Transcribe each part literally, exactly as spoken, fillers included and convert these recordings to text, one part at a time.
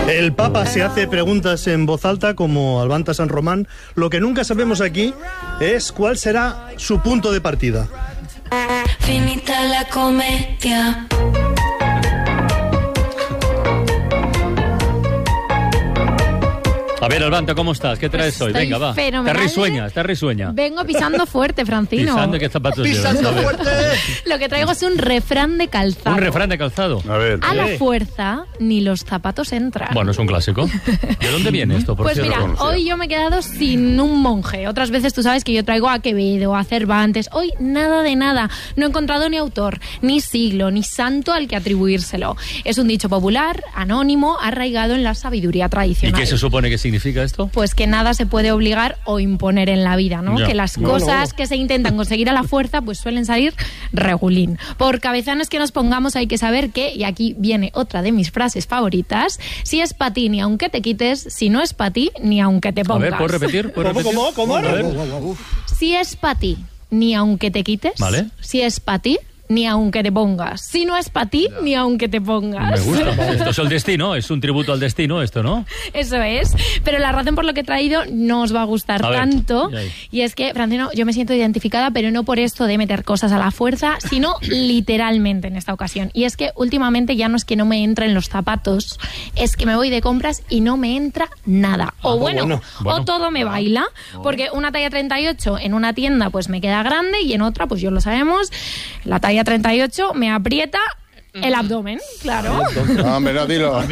El Papa se hace preguntas en voz alta como Albanta San Román. Lo que nunca sabemos aquí es cuál será su punto de partida. Finita la comedia. A ver, Albanta, ¿cómo estás? ¿Qué traes Pues hoy? Venga, va. Fenomenal. Te risueñas, te risueña. Vengo pisando fuerte, Francino. ¿Pisando qué zapatos ¡Pisando llevas? fuerte! Lo que traigo es un refrán de calzado. Un refrán de calzado. A ver. A la Eh. fuerza ni los zapatos entran. Bueno, es un clásico. ¿De dónde viene esto, por Pues cierto? mira, hoy yo me he quedado sin un monje. Otras veces tú sabes que yo traigo a Quevedo, a Cervantes. Hoy nada de nada. No he encontrado ni autor, ni siglo, ni santo al que atribuírselo. Es un dicho popular, anónimo, arraigado en la sabiduría ¿Y tradicional. qué se supone que significa esto? Pues que nada se puede obligar o imponer en la vida, ¿no? Ya. Que las Bueno, cosas bueno. que se intentan conseguir a la fuerza pues suelen salir regulín. Por cabezanos que nos pongamos hay que saber que, y aquí viene otra de mis frases favoritas, si es para ti ni aunque te quites, si no es para ti ni aunque te A pongas. ver, ¿puedes repetir? ¿Puedes ¿Cómo, repetir? cómo, cómo? A ver. Si es para ti ni aunque te quites, Vale. si es para ti ni aunque te pongas. Si no es para ti ni aunque te pongas. Me gusta. Esto es el destino, es un tributo al destino esto, ¿no? Eso es, pero la razón por lo que he traído no os va a gustar A ver, tanto, y ahí. y es que, Francino, yo me siento identificada, pero no por esto de meter cosas a la fuerza, sino literalmente en esta ocasión. Y es que últimamente ya no es que no me entren los zapatos, es que me voy de compras y no me entra nada. O bueno, bueno, bueno. o todo me baila, porque una talla treinta y ocho en una tienda pues me queda grande y en otra, pues yo lo sabemos, la talla treinta y ocho me aprieta el abdomen, claro. No, hombre, no, dilo.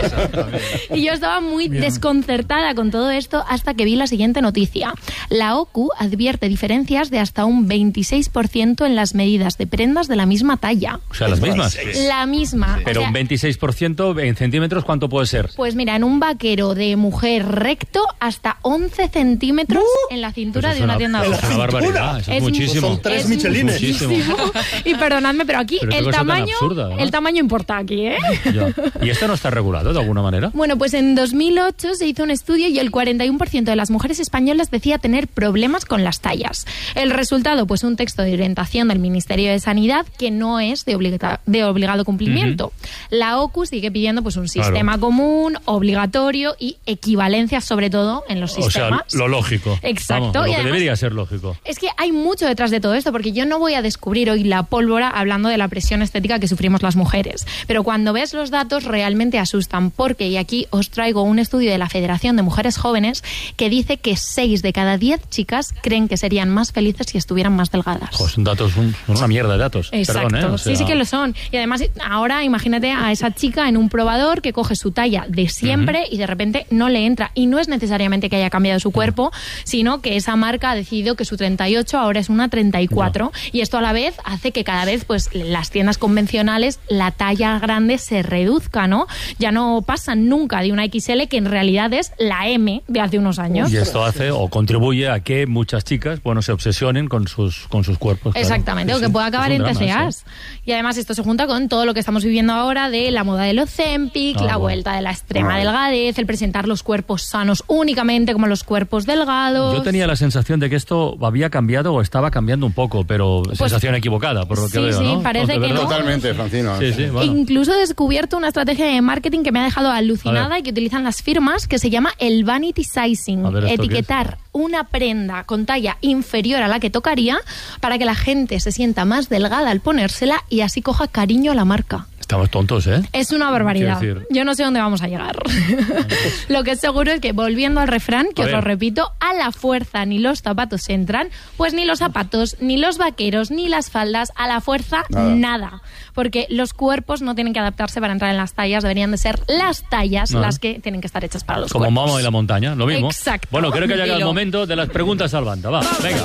Y yo estaba muy desconcertada con todo esto hasta que vi la siguiente noticia. La O C U advierte diferencias de hasta un veintiséis por ciento en las medidas de prendas de la misma talla. O sea, las mismas. La misma. Pero O sea, un veintiséis por ciento en centímetros, ¿cuánto puede ser? pues mira, en un vaquero de mujer recto hasta once centímetros en la cintura Pues de es una tienda de es ropa. una barbaridad, eso es, Es- muchísimo. Son tres Es Michelines. muchísimo. Y perdonadme, pero aquí Pero qué el cosa tan tamaño, absurda, ¿no? el tamaño importa aquí, ¿eh? Ya. ¿Y esto no está regulado de alguna manera? Bueno, pues en dos mil ocho se hizo un estudio y el cuarenta y uno por ciento de las mujeres españolas decía tener problemas con las tallas. El resultado, pues un texto de orientación del Ministerio de Sanidad que no es de, obliga- de obligado cumplimiento. La O C U sigue pidiendo pues un Claro. sistema común, obligatorio y equivalencia sobre todo en los O sea, sistemas. lo lógico. Exacto. Vamos, lo Y que además- debería ser lógico. Es que hay mucho detrás de todo esto, porque yo no voy a descubrir hoy la pólvora hablando de la presión estética que sufrimos las mujeres. Pero cuando ves los datos realmente asustan, porque, y aquí os traigo un estudio de la Federación de Mujeres Jóvenes que dice que seis de cada diez chicas creen que serían más felices si estuvieran más delgadas. Jo, son datos, un- son una mierda de datos. Exacto, Perdón, ¿eh? O sea, sí, sí que lo son. Y además, ahora imagínate a esa chica en un probador que coge su talla de siempre y de repente no le entra. Y no es necesariamente que haya cambiado su cuerpo, sino que esa marca ha decidido que su treinta y ocho ahora es una treinta y cuatro. Y esto a la vez hace que cada vez pues las tiendas convencionales la talla grande se reduzca, ¿no? Ya no pasan nunca de una equis ele que en realidad es la eme de hace unos años. Y esto hace o contribuye a que muchas chicas, bueno, se obsesionen con sus con sus cuerpos. claro. Exactamente, Sí, o que sí. puede acabar Es un en drama te ce as. eso. Y además esto se junta con todo lo que estamos viviendo ahora de la moda del Ozempic, Ah, la bueno. vuelta de la extrema Ah. delgadez, el presentar los cuerpos sanos únicamente como los cuerpos delgados. Yo tenía la sensación de que esto había cambiado o estaba cambiando un poco, pero sensación equivocada, por lo que sí, veo, sí, ¿no? parece ¿De que verdad? no. Totalmente, Francino. Sí, sí, bueno. Incluso he descubierto una estrategia de marketing que me ha dejado A alucinada ver. y que utilizan las firmas, que se llama el vanity sizing. A ver, ¿esto qué Etiquetar una prenda con talla inferior a la que tocaría para que la gente se sienta más delgada al ponérsela y así coja cariño a la marca. Estamos tontos, ¿eh? Es una barbaridad. Quiero decir- Yo no sé dónde vamos a llegar. Lo que es seguro es que, volviendo al refrán, que A os ver. lo repito, a la fuerza ni los zapatos entran, pues ni los zapatos, ni los vaqueros, ni las faldas, a la fuerza Nada. nada. Porque los cuerpos no tienen que adaptarse para entrar en las tallas, deberían de ser las tallas Ah. las que tienen que estar hechas para los Como cuerpos. Mamo y la montaña, lo mismo. Exacto. Bueno, creo que ha llegado el Dilo. momento de las preguntas al banda. Va, venga.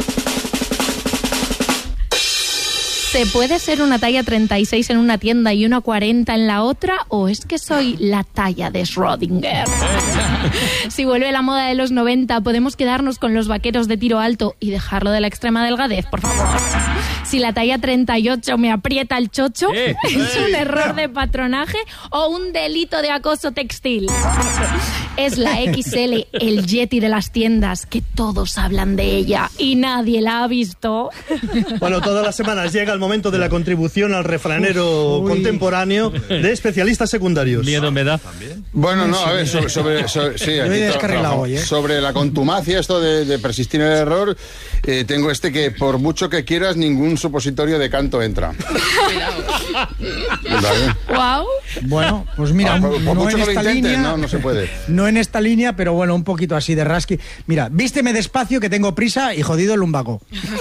¿Se puede ser una talla treinta y seis en una tienda y una cuarenta en la otra? ¿O es que soy la talla de Schrödinger? Si vuelve la moda de los noventa, ¿podemos quedarnos con los vaqueros de tiro alto y dejarlo de la extrema delgadez, por favor? Si si la talla treinta y ocho me aprieta el chocho, Eh, es ey. un error de patronaje o un delito de acoso textil. Es la equis ele, el Yeti de las tiendas, que todos hablan de ella y nadie la ha visto. Bueno, todas las semanas llega el momento de la contribución al refranero Uy. contemporáneo de especialistas secundarios. Miedo me da. Bueno, no, a ver, sobre, sobre, sobre- sí, Yo aquí he tra- descarrilado trabajo. hoy, ¿eh? Sobre la contumacia, esto de, de persistir en el error, eh, tengo este que por mucho que quieras, ningún supositorio de canto entra. ¿Vale? Wow. Bueno, pues mira, Ah, por, por no mucho en que lo esta intentes, línea, no, no se puede. no en esta línea, pero bueno, un poquito así de rasqui. Mira, vísteme despacio que tengo prisa y jodido el lumbago.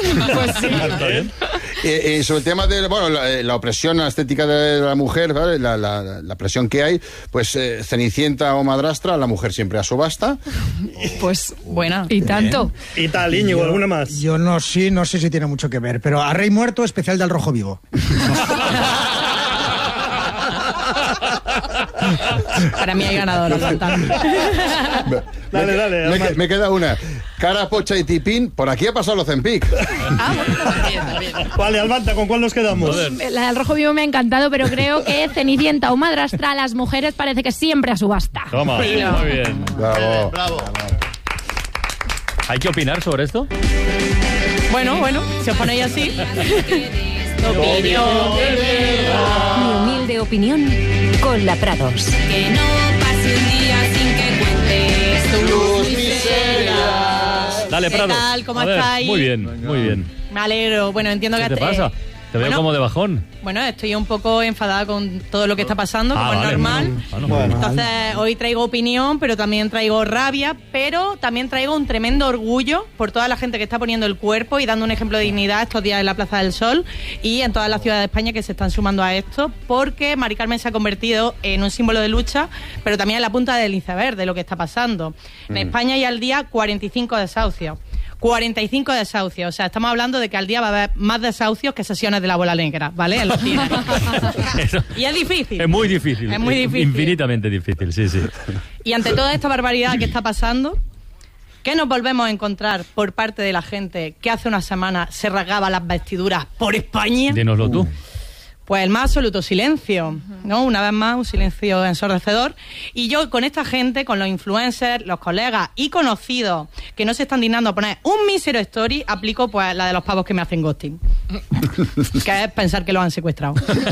Eh, eh, sobre el tema de bueno, la, eh, la opresión a la estética de la mujer, ¿vale? la, la, la presión que hay, pues eh, Cenicienta o Madrastra, la mujer siempre a subasta. Pues buena. Y tanto. Y tal, Íñigo, ¿alguna más? Yo no sí, no sé si tiene mucho que ver, pero a Rey Muerto, especial del Rojo Vivo. Para mí hay ganador. Dale, dale, Me, Armand. me queda una. Cara, pocha y tipín, por aquí ha pasado los Zempic. Ah, bueno, también, también. Vale, Albanta, ¿con cuál nos quedamos? La del rojo vivo me ha encantado, pero creo que Cenicienta o Madrastra a las mujeres parece que siempre a subasta. Toma, muy bien. Bravo. ¿Hay que opinar sobre esto? Bueno, bueno, si os ponéis así. Mi humilde opinión con la Prados. Que no pase un día sin que cuentes tus miserias. Dale, ¿Qué Prado. tal? ¿Cómo A ver, estáis? Muy bien, muy bien. Me alegro. Bueno, entiendo ¿Qué que te pasa? Te veo bueno, como de bajón. Bueno, estoy un poco enfadada con todo lo que está pasando, Ah, como vale. es normal. Bueno, Bueno. Entonces, hoy traigo opinión, pero también traigo rabia, pero también traigo un tremendo orgullo por toda la gente que está poniendo el cuerpo y dando un ejemplo de dignidad estos días en la Plaza del Sol y en todas las ciudades de España que se están sumando a esto, porque Mari Carmen se ha convertido en un símbolo de lucha, pero también en la punta del iceberg de lo que está pasando. En España hay al día cuarenta y cinco desahucios. cuarenta y cinco desahucios, o sea, estamos hablando de que al día va a haber más desahucios que sesiones de la bola negra, ¿vale? En los cines. Eso- Y es difícil. Es muy difícil. Es muy difícil. Infinitamente difícil, sí, sí. Y ante toda esta barbaridad que está pasando, ¿qué nos volvemos a encontrar por parte de la gente que hace una semana se rasgaba las vestiduras por España? Dínoslo tú. Pues el más absoluto silencio, ¿no? Una vez más, un silencio ensordecedor. Y yo con esta gente, con los influencers, los colegas y conocidos que no se están dignando a poner un mísero story, aplico pues la de los pavos que me hacen ghosting. Que es pensar que lo han secuestrado.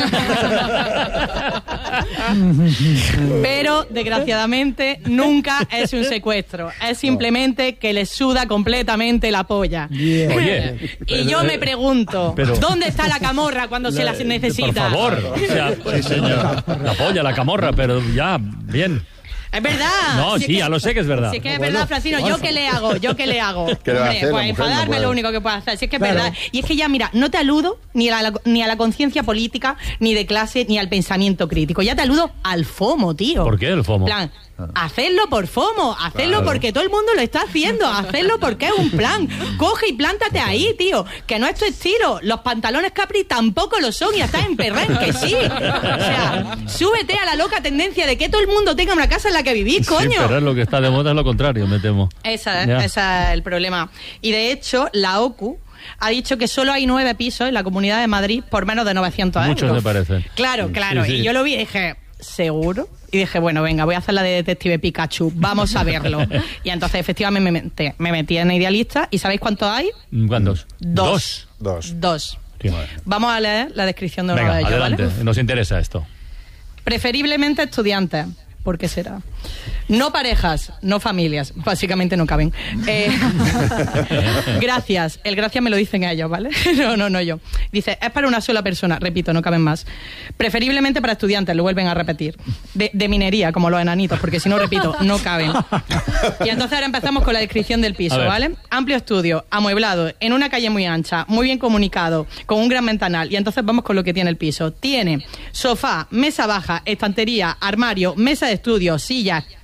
Pero, desgraciadamente, nunca es un secuestro. Es simplemente que les suda completamente la polla. Bien. Oye. Y yo me pregunto, Pero- ¿dónde está la camorra cuando se la necesita? Por favor. O sea, la polla, la camorra, pero ya, bien. Es verdad. No, Si es sí, que- ya lo sé que es verdad. Si es que es verdad, Francino, ¿yo qué le hago? ¿Yo qué le hago? ¿Qué le va a Hombre, hacer? La pues mujer no enfadarme puede. es lo único que puedo hacer. Si es que es Claro. verdad. Y es que ya, mira, no te aludo ni a la, ni a la conciencia política, ni de clase, ni al pensamiento crítico. Ya te aludo al FOMO, tío. ¿Por qué el FOMO? Plan, hacerlo por FOMO, hacerlo Claro. porque todo el mundo lo está haciendo, hacerlo porque es un plan. Coge y plántate ahí, tío, que no es tu estilo. Los pantalones Capri tampoco lo son y estás en perren, que sí. O sea, súbete a la loca tendencia de que todo el mundo tenga una casa en la que vivir, coño. Sí, pero es lo que está de moda es lo contrario, me temo. Esa, Ya. ese es el problema. Y de hecho, la OCU ha dicho que solo hay nueve pisos en la Comunidad de Madrid por menos de novecientos Muchos euros. me parecen. Claro, Sí, claro. sí. Y yo lo vi y dije, ¿seguro? Y dije, bueno, venga, voy a hacer la de Detective Pikachu, vamos a verlo. Y entonces, efectivamente, me metí, me metí en Idealista. ¿Y sabéis cuántos hay? ¿Cuántos? Dos. Dos. Dos. Sí. Vamos a leer la descripción de uno Venga, de ellos, adelante, ¿vale? nos interesa esto. Preferiblemente estudiantes. ¿Por qué será? No parejas, no familias. Básicamente no caben. Eh, gracias. El gracias me lo dicen ellos, ¿vale? No, no, no yo. Dice, es para una sola persona. Repito, no caben más. Preferiblemente para estudiantes, lo vuelven a repetir. De, de minería, como los enanitos, porque si no, repito, no caben. Y entonces ahora empezamos con la descripción del A piso, ver. ¿vale? Amplio estudio, amueblado, en una calle muy ancha, muy bien comunicado, con un gran ventanal. Y entonces vamos con lo que tiene el piso. Tiene sofá, mesa baja, estantería, armario, mesa de estudio, sillas,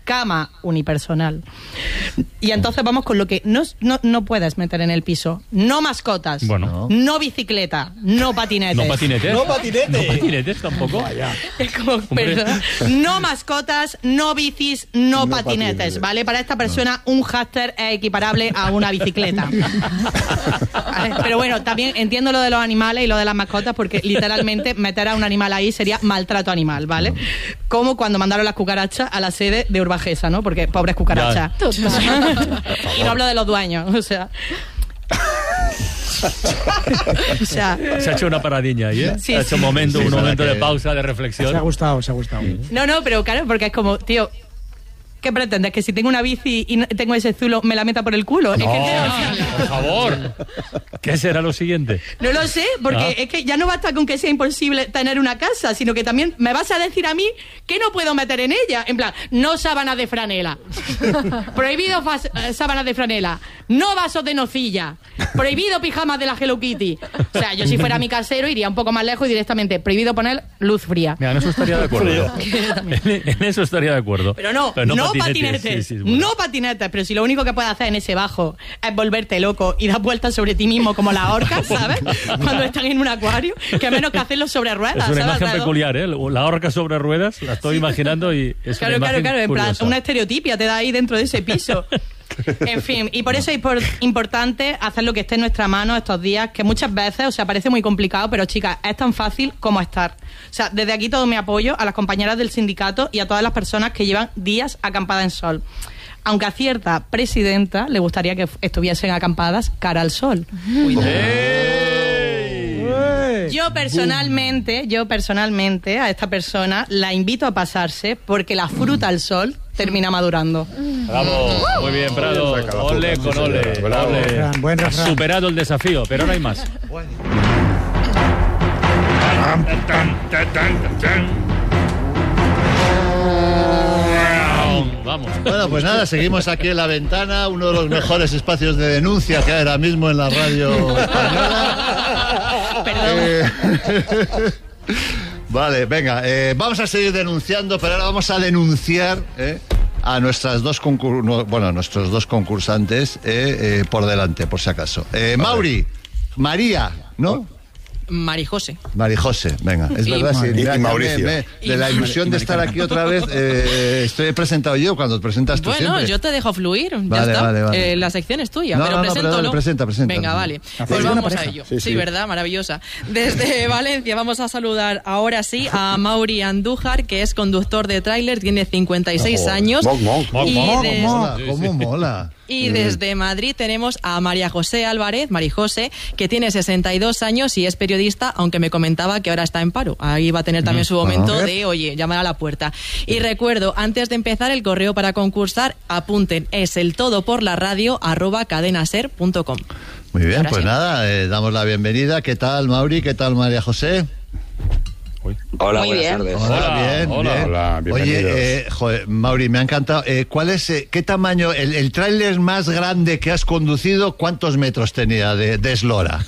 cama unipersonal. Y entonces vamos con lo que no, no, no puedes meter en el piso. No mascotas, Bueno. no bicicleta, no patinetes. ¿No patinetes? No patinetes. ¿No patinetes tampoco? Es como, Hombre. perdón. No mascotas, no bicis, no, No patinetes, patinetes. ¿vale? Para esta persona un hámster es equiparable a una bicicleta. Pero bueno, también entiendo lo de los animales y lo de las mascotas, porque literalmente meter a un animal ahí sería maltrato animal, ¿vale? Como cuando mandaron las cucarachas a la sede de Urbajesa, ¿no? Porque pobres cucarachas. Y no hablo de los dueños, o sea... o sea... Se ha hecho una paradiña ahí, ¿eh? Sí, se ha hecho sí. un momento, Sí, un sí, momento que- de pausa, de reflexión. Se ha gustado, se ha gustado. No, no, pero claro, porque es como, tío... ¿Qué pretendes? ¿Que si tengo una bici y no- tengo ese zulo, me la meta por el culo? Es que, No, por favor. ¿Qué será lo siguiente? no lo sé, porque Ah. es que ya no basta con que sea imposible tener una casa, sino que también me vas a decir a mí que no puedo meter en ella. En plan, no sábanas de franela. Prohibido fas- eh, sábanas de franela. No vasos de nocilla. Prohibido pijamas de la Hello Kitty. O sea, yo si fuera mi casero iría un poco más lejos y directamente prohibido poner luz fría. Mira, en eso estaría de acuerdo. en, en eso estaría de acuerdo. Pero no, no, patinetes, Sí, sí, bueno. no patinetes, pero si lo único que puedes hacer en ese bajo es volverte loco y dar vueltas sobre ti mismo como las orcas, ¿sabes? Cuando están en un acuario, que menos que hacerlo sobre ruedas, Es una ¿sabes? imagen Alrededor. peculiar, ¿eh? La horca sobre ruedas, la estoy imaginando y es Claro, una claro, imagen claro, en plan, curiosa. una estereotipia te da ahí dentro de ese piso. En fin, y por eso es por- importante hacer lo que esté en nuestra mano estos días, que muchas veces, o sea, parece muy complicado, pero chicas, es tan fácil como estar. O sea, desde aquí todo mi apoyo a las compañeras del sindicato y a todas las personas que llevan días acampadas en sol. Aunque a cierta presidenta le gustaría que f- estuviesen acampadas cara al sol. Yo personalmente, yo personalmente a esta persona la invito a pasarse porque la fruta al sol termina madurando. Bravo, muy bien, Prado. Saca la Ole fruta, con sí, ole. señor. Bravo. ole. Refrán, buen Has refrán. superado el desafío, pero no hay más. Vamos. Bueno, pues nada, seguimos aquí en La Ventana, uno de los mejores espacios de denuncia que hay ahora mismo en la radio española. Eh, vale, venga, eh, vamos a seguir denunciando, pero ahora vamos a denunciar eh, a nuestras dos concur no, bueno, nuestros dos concursantes eh, eh, por delante, por si acaso. Eh, Mauri, María, ¿no? Marijose. Marijose, venga, es Y- verdad, sí, y- mira, y ya Mauricio. me- me- de la ilusión de estar aquí otra vez, eh, estoy presentado yo cuando te presentas tú Bueno, siempre. yo te dejo fluir, ya Vale, está. vale, vale. Eh, la sección es tuya, No, pero no, no, presento, pero ¿no? presenta, presenta. Venga, vale. Pues buena vamos a pareja. ello. Sí, Sí, sí. ¿verdad? Maravillosa. Desde Valencia vamos a saludar ahora sí a Mauri Andújar, que es conductor de tráiler, tiene cincuenta y seis Ojo. años. Moc, moc. Moc, Y moc, des- Mola, cómo mola. Y desde Madrid tenemos a María José Álvarez, Marijose, que tiene sesenta y dos años y es periodista, aunque me comentaba que ahora está en paro. Ahí va a tener también su momento Ajá. de, oye, llamar a la puerta. Y recuerdo, antes de empezar el correo para concursar, apunten, es el todo por la radio arroba cadenaser punto com. Muy bien, Ahora pues sí. nada, eh, damos la bienvenida. ¿Qué tal, Mauri? ¿Qué tal, María José? Hola, Muy buenas bien. tardes. Hola, Hola, bien, hola. bien. Hola, bienvenidos. Oye, eh, joder, Mauri, me ha encantado. Eh, ¿Cuál es, eh, qué tamaño, el, el tráiler más grande que has conducido, cuántos metros tenía de, de eslora?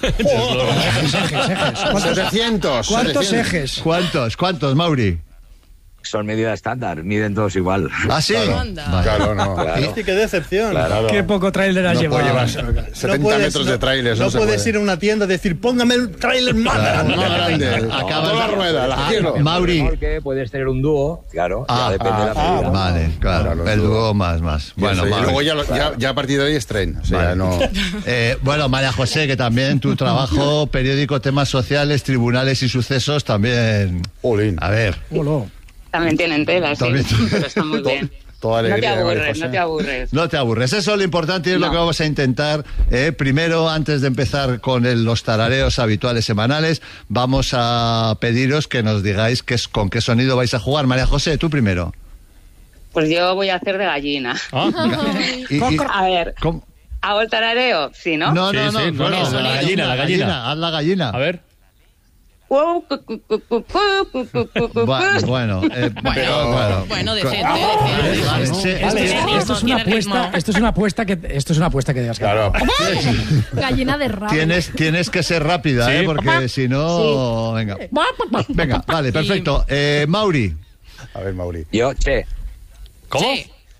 ¿Cuántos, setecientos. cuántos setecientos. ejes? ¿Cuántos, cuántos, Mauri? Son medida estándar, miden todos igual. ¿Ah, sí? Anda. Vale. Claro, no. Claro. Sí, qué decepción. Claro. Qué poco tráiler has No puede llevado. llevar setenta No puedes- metros de no- trailers. No, No, se puedes puede. ir a una tienda y decir, póngame el tráiler más grande. Más grande. Acabas Toda la de- rueda, la Ah, quiero. Mauri. Porque puedes tener un dúo, claro, Ah, ya depende de la ah, medida. Vale, claro, Claro, el los dúo más, más. Bueno, Sí, y Mauri. luego ya, lo- ya, ya a partir de ahí es tren. O sea, Vale. ya no... Eh, bueno, María José, que también tu trabajo, periódico, temas sociales, tribunales y sucesos, también... Jolín. A ver, Hola. También tienen tela, sí. También- Pero está muy bien. Toda No te alegría de María aburres, José. no te aburres. no te aburres. Eso es lo importante y es lo No. que vamos a intentar. eh. Primero, antes de empezar con el- los tarareos habituales semanales, vamos a pediros que nos digáis qué es, con qué sonido vais a jugar. María José, tú primero. Pues yo voy a hacer de gallina. Ah, Y- y- A ver, ¿cómo? ¿hago el tarareo? Sí, ¿no? No, Sí, no, no, sí, no, no, no, la gallina, la gallina. Haz la gallina. a ver. Wow, cu, cu, cu, cu, cu, cu, cu, cu, cu, Bu- cu. bueno, eh, pero, Bueno, bueno, decente, Vale, decente. vale, sí, Esto, es es, que- ritmo, esto es una tiene ritmo. apuesta, esto es una apuesta que esto es una apuesta que digas que Claro. Gallina de rabo. Tienes, tienes que ser rápida, Sí. ¿eh? Porque si no... Venga. Venga, vale, perfecto. Eh, Mauri. A ver, Mauri. Yo, che, ¿Cómo? Sí.